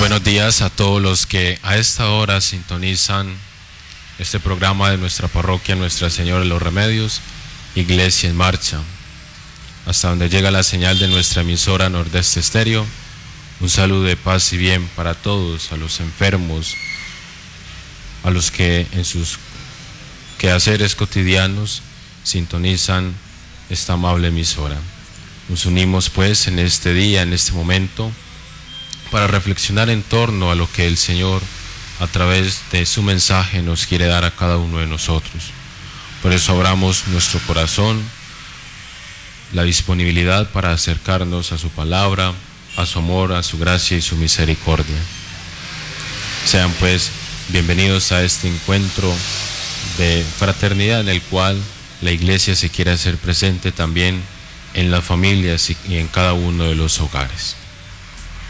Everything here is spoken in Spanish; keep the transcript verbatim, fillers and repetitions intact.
buenos días a todos los que a esta hora sintonizan este programa de nuestra parroquia Nuestra Señora de los Remedios, Iglesia en Marcha, hasta donde llega la señal de nuestra emisora Nordeste Estéreo. Un saludo de paz y bien para todos, a los enfermos, a los que en sus quehaceres cotidianos sintonizan esta amable emisora. Nos unimos pues en este día, en este momento, para reflexionar en torno a lo que el Señor a través de su mensaje nos quiere dar a cada uno de nosotros. Por eso abramos nuestro corazón, la disponibilidad para acercarnos a su palabra, a su amor, a su gracia y su misericordia. Sean pues bienvenidos a este encuentro de fraternidad en el cual la Iglesia se quiere hacer presente también en las familias y en cada uno de los hogares.